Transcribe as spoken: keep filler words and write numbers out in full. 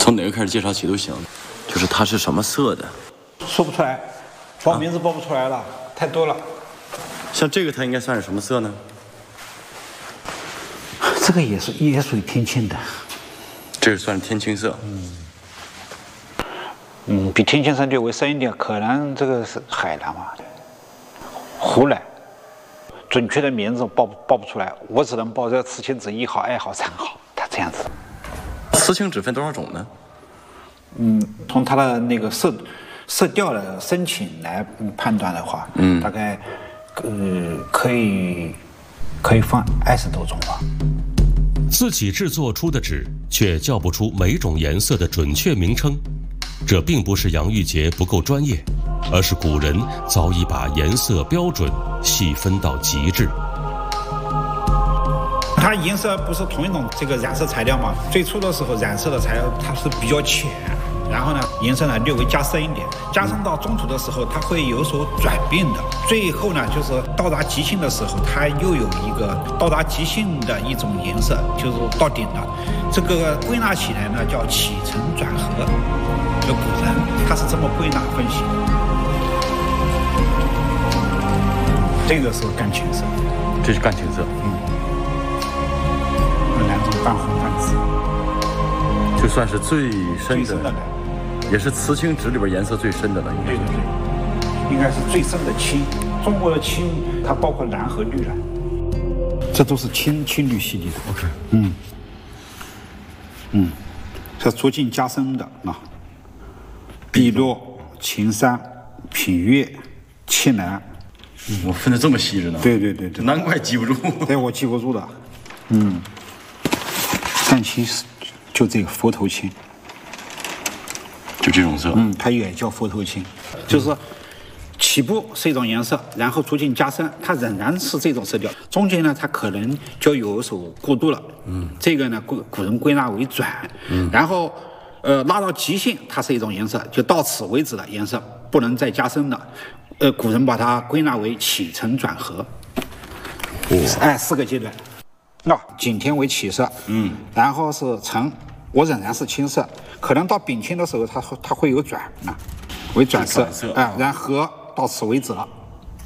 从哪个开始介绍起都行，就是它是什么色的， 说不出来，报名字报不出来了，啊、太多了。 像这个它应该算是什么色呢？ 这个也是也属于天青的， 这个算是天青色。 嗯，嗯，比天青色略微深一点，可能这个是海蓝吧，湖蓝。准确的名字报报不出来，我只能报这雌青子一号、二号、三号，它这样子。 雌青子分多少种呢？ 嗯，从它的那个色色调的深浅来判断的话，嗯，大概呃可以可以放二十多种吧。 自己制作出的纸却叫不出每种颜色的准确名称，这并不是杨玉杰不够专业，而是古人早已把颜色标准细分到极致。 它颜色不是同一种这个染色材料吗？最初的时候染色的材料它是比较浅，然后呢颜色呢略微加深一点，加深到中途的时候它会有所转变的，最后呢就是到达极性的时候，它又有一个到达极性的一种颜色，就是到顶了。这个归纳起来呢叫起承转合，这古人他是这么归纳分析的。这个是干青色， 这是干青色， 嗯，有两种半红半紫， 就算是最深的， 最深的蓝， 也是雌青纸里边颜色最深的了，应该。 对对对，应该是最深的青。中国的青，它包括蓝和绿蓝，这都是青青绿系列的。 OK， 嗯嗯，是逐渐加深的啊。碧落、青山、品月、青蓝。 我分得这么细致呢？ 对对对对， 难怪记不住。 对，我记不住的。嗯，但其实就这个佛头青， 就这种色。 嗯，它也叫佛头青，就是说起步是一种颜色，然后逐渐加深，它仍然是这种色调，中间呢它可能就有所过渡了。嗯，这个呢古古人归纳为转，嗯，然后呃拉到极限，它是一种颜色，就到此为止的颜色，不能再加深了。呃，古人把它归纳为起承转合，哎，四个阶段。那、哦、景天为起色，嗯，然后是承，我仍然是青色，可能到丙青的时候它，它它会有转啊，为转色，哎、呃，然后合到此为止了。